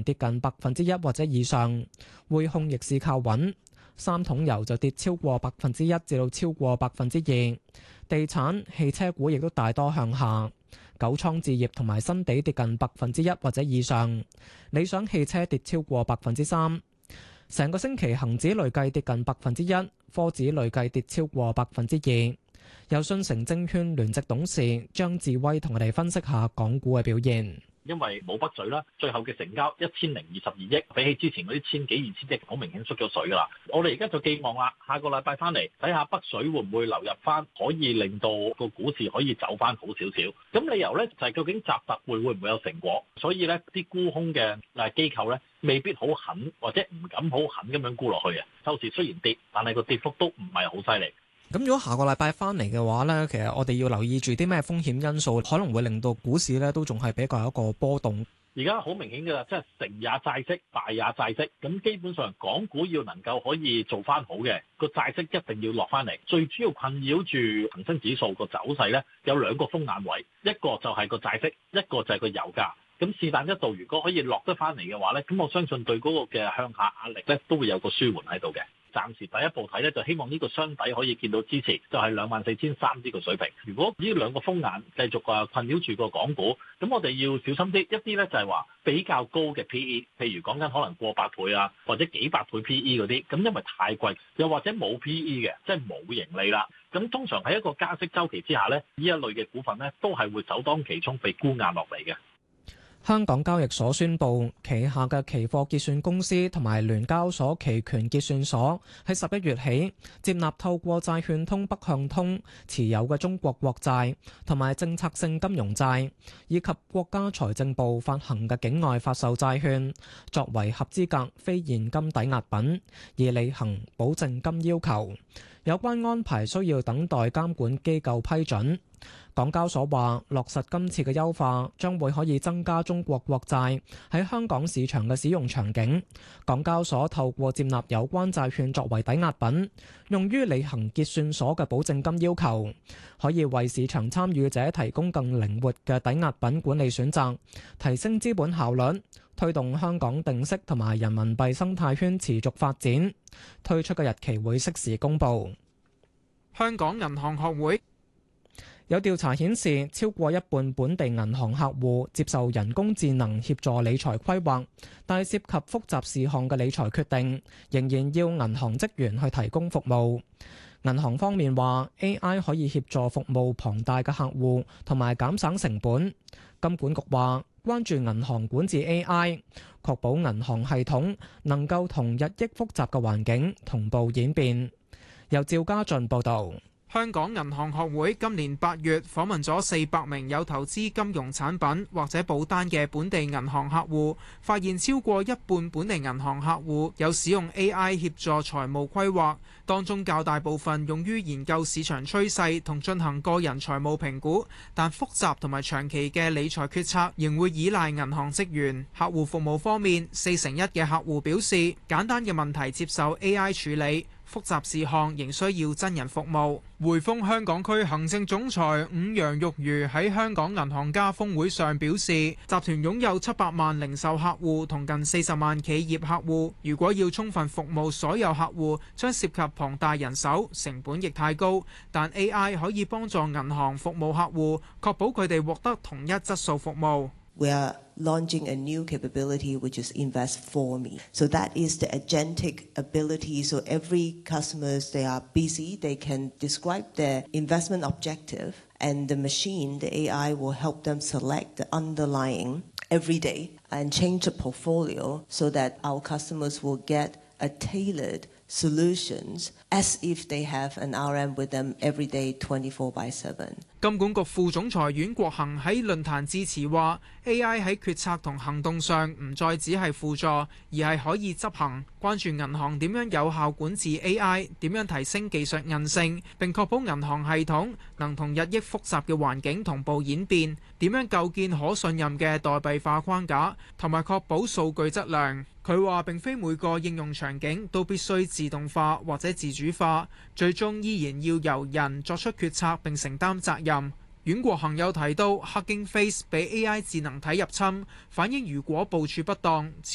跌近1%或者以上，匯控逆市靠穩。三桶油就跌超過1%至到超過2%，地產、汽車股亦都大多向下。九倉置業同埋新地跌近1%或者以上，理想汽車跌超過3%。成個星期恒指累計跌近1%，科指累計跌超過2%。由信誠證券聯席董事張智威同我哋分析下港股嘅表現。 因為冇北水啦，最後嘅成交1022億，比起之前嗰啲千幾2000億，好明顯縮咗水噶啦。我哋而家就寄望啦，下個禮拜翻嚟睇下北水會唔會流入翻，可以令到個股市可以走翻好少少。咁理由咧就係究竟習特會唔會有成果？所以咧啲沽空嘅機構咧未必好狠，或者唔敢好狠咁樣沽落去啊。收市雖然跌，但係個跌幅都唔係好犀利。 咁如果下個禮拜翻嚟嘅話呢，其實我哋要留意住啲咩風險因素，可能會令到股市呢都仲係比較一個波動。 而家好明顯㗎啦，即係成也債息，敗也債息。咁基本上港股要能夠可以做翻好嘅，個債息一定要落翻嚟。最主要困擾住恒生指數個走勢呢，有兩個風眼位，一個就係個債息，一個就係個油價。咁是但一度如果可以落得翻嚟嘅話呢，咁我相信對嗰個嘅向下壓力呢都會有個舒緩喺度嘅。暫時第一步睇咧，就希望呢個雙底可以見到支持，就係24,300呢個水平。如果呢兩個風眼繼續困擾住個港股，咁我哋要小心啲。一啲咧就係話比較高嘅 PE，譬如講緊可能過百倍啊，或者幾百倍 PE 嗰啲，咁因為太貴，又或者冇 PE 嘅，即係冇盈利啦。咁通常喺一個加息週期之下咧，呢一類嘅股份咧都係會首當其衝被沽壓落嚟嘅。 香港交易所宣布，旗下嘅期貨結算公司同埋聯交所期權結算所喺11月起接納透過債券通北向通持有嘅中國國債同埋政策性金融債，以及國家財政部發行嘅境外發售債券，作為合資格非現金抵押品，以履行保證金要求。有關安排需要等待監管機構批准。港交所話落實今次嘅優化，將會可以增加中國國債喺香港市場嘅使用場景。港交所透過接納有關債券作為抵押品，用於履行結算所嘅保證金要求，可以為市場參與者提供更靈活嘅抵押品管理選擇，提升資本效率，推動香港定息同埋人民幣生態圈持續發展。推出嘅日期會適時公佈。 香港銀行學會有調查顯示，超過一半本地銀行客戶接受人工智能協助理財規劃，但係涉及複雜事項嘅理財決定，仍然要銀行職員去提供服務。銀行方面話 AI 可以協助服務龐大嘅客戶同埋減省成本。金管局話關注銀行管治 AI， 確保銀行系統能夠同日益複雜嘅環境同步演變。由趙家俊報導。 香港銀行學會今年8月訪問咗400名有投資金融產品或者保單嘅本地銀行客戶，發現超過一半本地銀行客戶有使用 AI 協助財務規劃，當中較大部分用於研究市場趨勢同進行個人財務評估，但複雜同埋長期嘅理財決策仍會依賴銀行職員。客戶服務方面，41%嘅客戶表示簡單嘅問題接受 AI 處理，複雜事項仍需要真人服務。匯豐香港區行政總裁伍楊玉如喺香港銀行家峰會上表示，集團擁有700萬零售客戶同近40萬企業客戶，如果要充分服務所有客戶，將涉及龐大人手，成本亦太高。但 AI 可以幫助銀行服務客戶，確保佢哋獲得同一質素服務。 We are launching a new capability which is Invest for Me. So that is the agentic ability. So every customers, they are busy, they can describe their investment objective and the machine, the AI will help them select the underlying every day and change the portfolio so that our customers will get a tailored solutions as if they have an RM with them every day 24/7。 金管局副總裁阮國恒喺論壇致辭話 AI 喺決策同行動上唔再只係輔助，而係可以執行。關注銀行點樣有效管治 AI， 點樣提升技術韌性，並確保銀行系統能同日益複雜嘅環境同步演變，點樣構建可信任嘅代幣化框架，同埋確保數據質量。佢話並非每個應用場景都必須自動化或者自主化，最終依然要由人作出決策並承擔責任。阮國恒有提到，Hugging Face 被 AI 智能體入侵，反映如果部署不當，